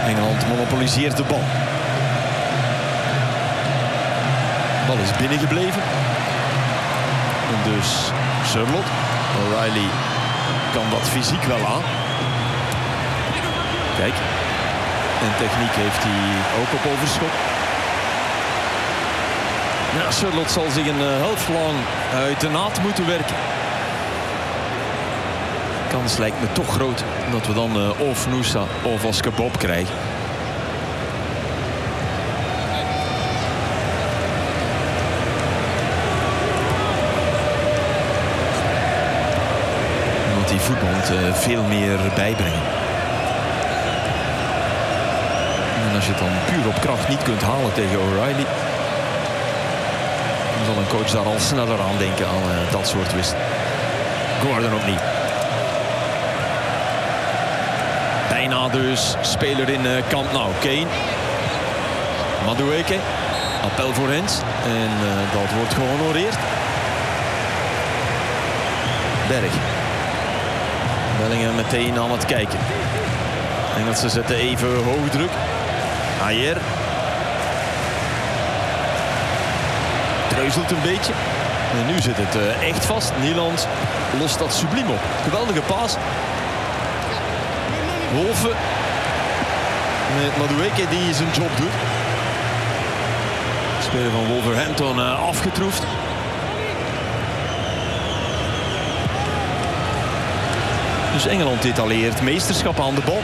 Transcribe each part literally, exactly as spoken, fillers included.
Engeland monopoliseert de bal. De bal is binnengebleven. En dus Sørloth. O'Reilly kan dat fysiek wel aan. Kijk. En techniek heeft hij ook op overschot. Ja, Sørloth zal zich een helft lang uit de naad moeten werken. De kans lijkt me toch groot dat we dan uh, of Noosa of Oscar Bob krijgen. Want die voetbal uh, veel meer bijbrengen. En als je het dan puur op kracht niet kunt halen tegen O'Reilly, dan zal een coach daar al sneller aan denken aan uh, dat soort wissel. Gordon opnieuw. Bijna dus speler in uh, Camp Nou. Kane. Madueke. Appel voor Hens. En uh, dat wordt gehonoreerd. Berg. Bellingham meteen aan het kijken. Engelsen zetten even hoog druk. Ayer. Treuzelt een beetje. En nu zit het uh, echt vast. Nieland lost dat subliem op. Geweldige paas. Wolven. Met Madueke die zijn job doet. De speler van Wolverhampton uh, afgetroefd. Dus Engeland detaleert meesterschap aan de bal.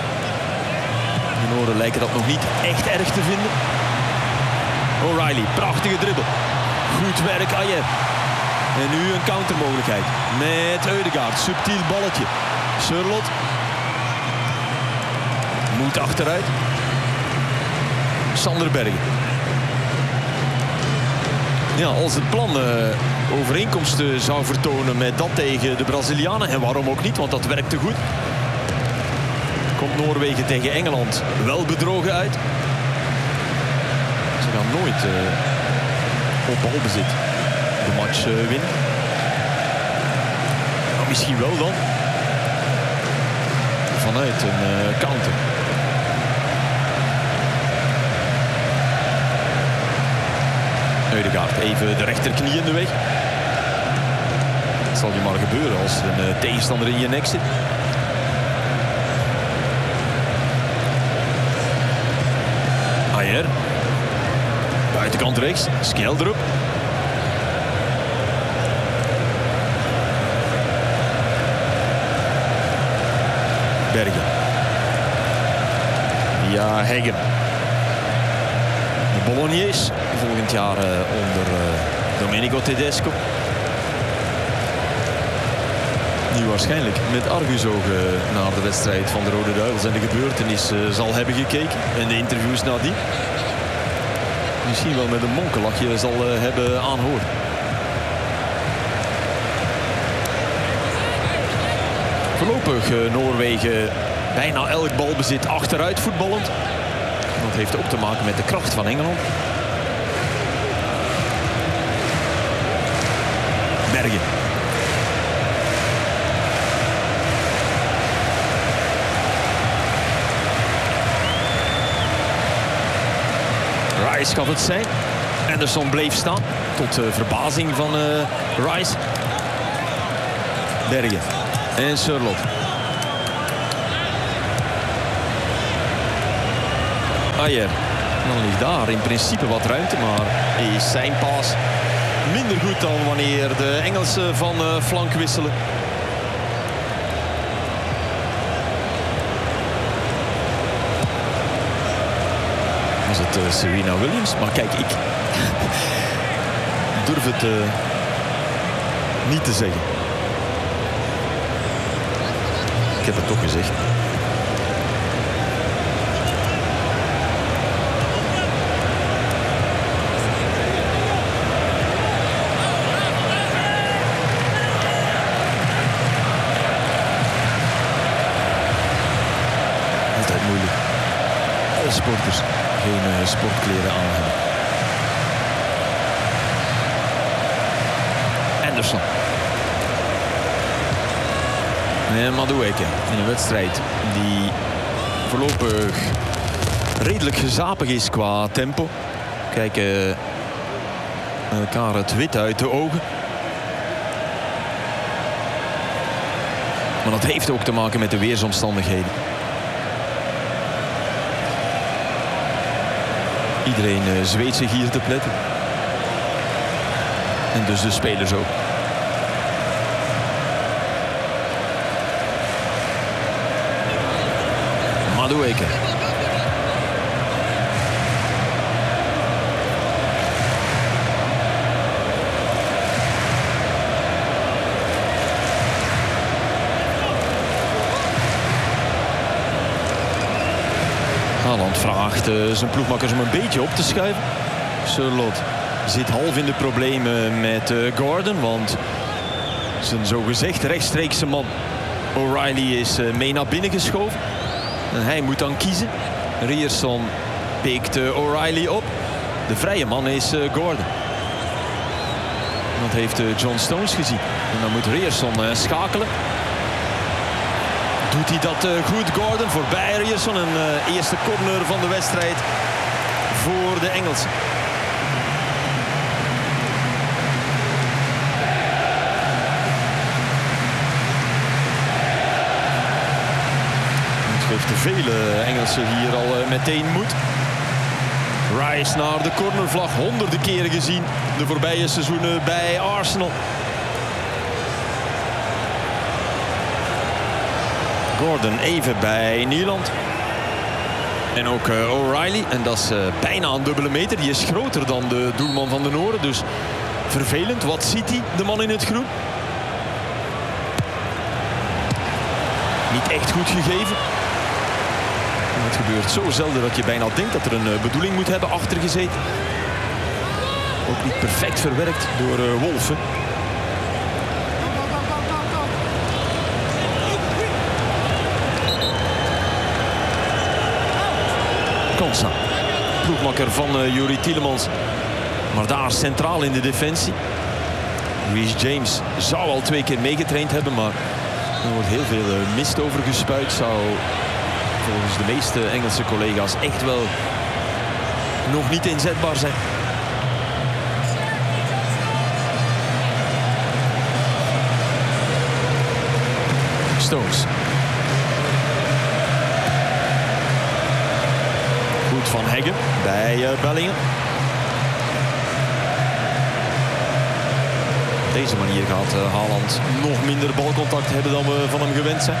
De Noorden lijken dat nog niet echt erg te vinden. O'Reilly, prachtige dribbel. Goed werk, Ayer. En nu een countermogelijkheid met Ødegaard. Subtiel balletje. Sørloth. Moet achteruit. Sander Bergen. Ja, als het plan uh, overeenkomsten zou vertonen met dat tegen de Brazilianen. En waarom ook niet, want dat werkte goed. Komt Noorwegen tegen Engeland wel bedrogen uit. Ze gaan nooit uh, op balbezit de match uh, winnen. Nou, misschien wel dan. Vanuit een uh, counter. Ødegaard even de rechterknie in de weg. Dat zal je maar gebeuren als een uh, tegenstander in je nek zit. Ayer. Buitenkant rechts. Skeldrup. Bergen. Via Heggen. De Bolognese. Volgend jaar uh, onder uh, Domenico Tedesco. Nu waarschijnlijk met argusogen naar de wedstrijd van de Rode Duivels en de gebeurtenis uh, zal hebben gekeken. En de interviews nadien. Misschien wel met een monkelachje zal uh, hebben aanhoord. Voorlopig uh, Noorwegen bijna elk balbezit achteruit voetballend. Dat heeft ook te maken met de kracht van Engeland. Bergen. Rice gaf het zijn. Anderson bleef staan. Tot uh, verbazing van uh, Rice. Bergen. En Sørloth. Ayer. Dan ligt daar in principe wat ruimte, maar is zijn paas minder goed dan wanneer de Engelsen van uh, flank wisselen. Was het uh, Serena Williams? Maar kijk, ik durf het uh, niet te zeggen. Ik heb het toch gezegd. Sporters geen uh, sportkleren aan hebben. Anderson. En Madueke in een wedstrijd die voorlopig redelijk gezapig is qua tempo. Kijken elkaar het wit uit de ogen. Maar dat heeft ook te maken met de weersomstandigheden. Iedereen uh, zweet zich hier te pletten. En dus de spelers ook. Madueke. Haaland vraagt uh, zijn ploegmakkers om een beetje op te schuiven. Sørloth zit half in de problemen met uh, Gordon, want zijn zogezegd rechtstreekse man O'Reilly is uh, mee naar binnen geschoven. En hij moet dan kiezen. Ryerson pikt uh, O'Reilly op. De vrije man is uh, Gordon. Dat heeft uh, John Stones gezien. En dan moet Ryerson uh, schakelen. Doet hij dat uh, goed, Gordon, voorbij Ryerson. Een uh, eerste corner van de wedstrijd voor de Engelsen. Het geeft de vele Engelsen hier al uh, meteen moed. Rice naar de cornervlag, honderden keren gezien de voorbije seizoenen bij Arsenal. Gordon even bij Nieland. En ook uh, O'Reilly. En dat is uh, bijna een dubbele meter. Die is groter dan de doelman van de Noorden. Dus vervelend. Wat ziet hij, de man in het groen? Niet echt goed gegeven. En het gebeurt zo zelden dat je bijna denkt dat er een uh, bedoeling moet hebben achtergezeten. Ook niet perfect verwerkt door uh, Wolfen. Konsa, ploegmakker van uh, Youri Tielemans. Maar daar centraal in de defensie. Reece James zou al twee keer meegetraind hebben, maar er wordt heel veel uh, mist over gespuit. Zou volgens de meeste Engelse collega's echt wel nog niet inzetbaar zijn. Stones. Goed van Heggen bij uh, Bellingham. Op deze manier gaat uh, Haaland nog minder balcontact hebben dan we van hem gewend zijn.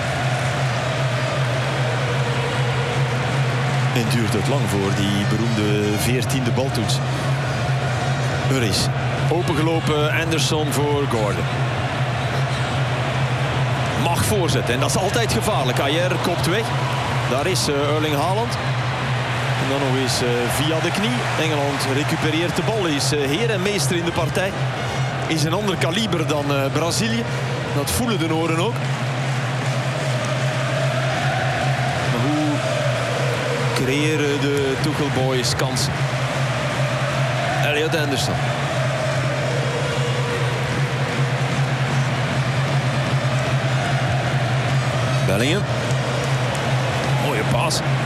En duurt het lang voor die beroemde veertiende baltoets. Er is opengelopen Anderson voor Gordon. Mag voorzetten en dat is altijd gevaarlijk. Ayer kopt weg. Daar is uh, Erling Haaland. En dan nog eens uh, via de knie. Engeland recupereert de bal. Is uh, heer en meester in de partij. Is een ander kaliber dan uh, Brazilië. Dat voelen de Noren ook. Maar hoe creëren de Tuchel Boys kansen? Elliot Anderson. Bellingham. Mooie paas.